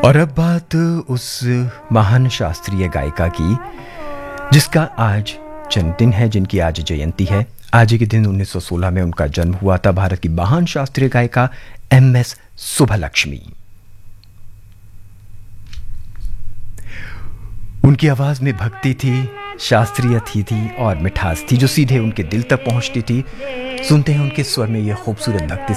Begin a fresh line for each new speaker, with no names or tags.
और अब बात उस महान शास्त्रीय गायिका की जिसका आज जन्मदिन है, जिनकी आज जयंती है। आज ही के दिन 1916 में उनका जन्म हुआ था। भारत की महान शास्त्रीय गायिका MS सुब्बालक्ष्मी। उनकी आवाज में भक्ति थी, शास्त्रीय थी और मिठास थी जो सीधे उनके दिल तक पहुंचती थी। सुनते हैं उनके स्वर में यह खूबसूरत भक्ति